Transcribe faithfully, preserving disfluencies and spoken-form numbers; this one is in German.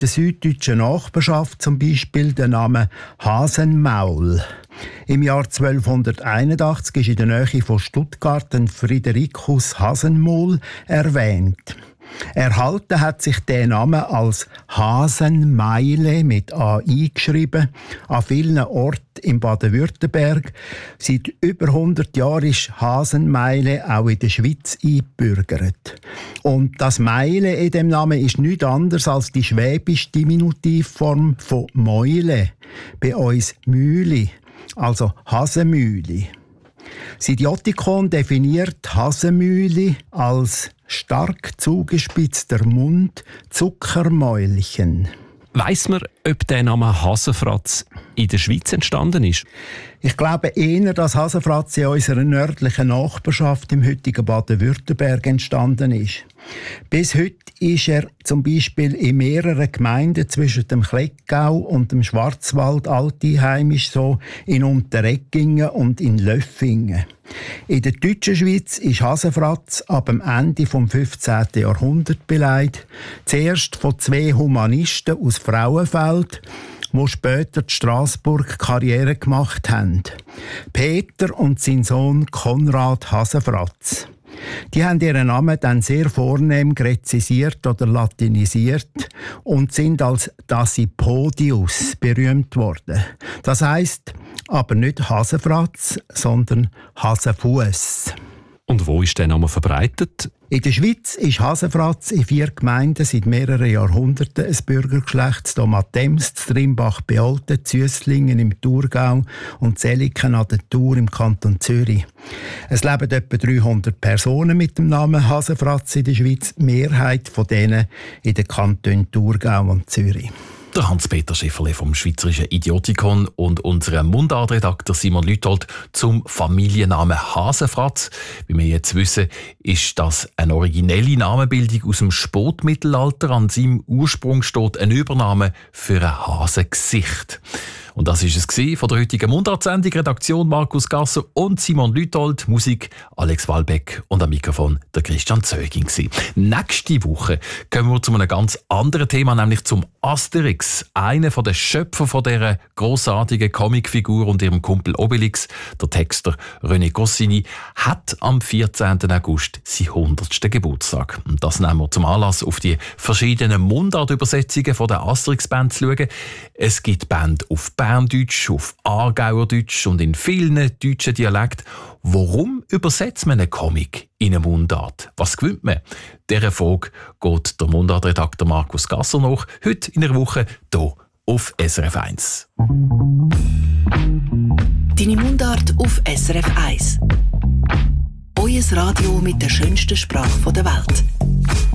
der süddeutschen Nachbarschaft zum Beispiel der Name Hasenmaul. Im Jahr zwölfhunderteinundachtzig ist in der Nähe von Stuttgart ein Fridericus Hasenmaul erwähnt. Erhalten hat sich der Name als Hasenmeile mit A eingeschrieben, an vielen Orten im Baden-Württemberg. Seit über hundert Jahren ist Hasenmeile auch in der Schweiz eingebürgert. Und das Meile in dem Namen ist nichts anderes als die schwäbische Diminutivform von Mäule, bei uns Mühle, also Hasenmühle. Das Idiotikon definiert Hasenmühle als stark zugespitzter Mund, Zuckermäulchen. Weiss man, ob der Name Hasenfratz in der Schweiz entstanden ist? Ich glaube eher, dass Hasenfratz in unserer nördlichen Nachbarschaft im heutigen Baden-Württemberg entstanden ist. Bis heute ist er zum Beispiel in mehreren Gemeinden zwischen dem Klettgau und dem Schwarzwald altiheimisch, so in Untereggingen und in Löffingen. In der deutschen Schweiz ist Hasenfratz ab dem Ende des fünfzehnten Jahrhunderts beleidigt. Zuerst von zwei Humanisten aus Frauenfeld, die später in Strassburg Karriere gemacht haben. Peter und sein Sohn Konrad Hasenfratz. Die haben ihren Namen dann sehr vornehm gräzisiert oder latinisiert und sind als Dasypodius berühmt worden. Das heisst aber nicht Hasenfratz, sondern Hasenfuss. Und wo ist der Name verbreitet? In der Schweiz ist Hasenfratz in vier Gemeinden seit mehreren Jahrhunderten ein Bürgergeschlecht: Domatems, Trimbach bei Olten, Züsslingen im Thurgau und Zeliken an der Thur im Kanton Zürich. Es leben etwa dreihundert Personen mit dem Namen Hasenfratz in der Schweiz, die Mehrheit von denen in den Kantonen Thurgau und Zürich. Der Hans-Peter Schifferle vom Schweizerischen Idiotikon und unser Mundartredakteur Simon Lüthold zum Familiennamen Hasenfratz. Wie wir jetzt wissen, ist das eine originelle Namenbildung aus dem Spätmittelalter. An seinem Ursprung steht ein Übername für ein Hasengesicht. Und das ist es von der heutigen Mundartsendung. Redaktion Markus Gasser und Simon Lüthold. Musik Alex Wallbeck und am Mikrofon der Christian Zöging. Nächste Woche kommen wir zu einem ganz anderen Thema, nämlich zum Asterix. Einer der Schöpfer von dieser grossartigen Comicfigur und ihrem Kumpel Obelix, der Texter René Goscinny, hat am vierzehnten August seinen hundertsten Geburtstag. Und das nehmen wir zum Anlass, auf die verschiedenen Mundartübersetzungen von der Asterix-Band zu schauen. Es gibt Band auf Berndeutsch, auf Aargauerdeutsch und in vielen deutschen Dialekten. Warum übersetzt man einen Comic in eine Mundart? Was gewinnt man? Dieser Frage geht der Mundartredakteur Markus Gasser nach, heute in einer Woche hier auf S R F eins. Deine Mundart auf S R F eins. Euer Radio mit der schönsten Sprache der Welt.